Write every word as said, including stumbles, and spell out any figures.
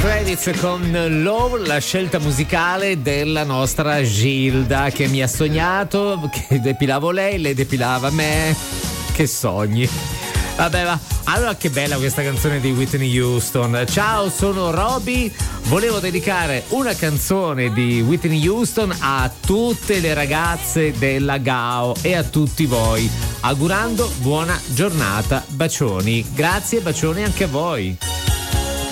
Kravitz con Love, la scelta musicale della nostra Gilda, che mi ha sognato che depilavo lei, lei depilava me. Che sogni. Vabbè, va. Allora, che bella questa canzone di Whitney Houston. Ciao, sono Roby. Volevo dedicare una canzone di Whitney Houston a tutte le ragazze della G A O e a tutti voi, augurando buona giornata. Bacioni. Grazie, bacioni anche a voi.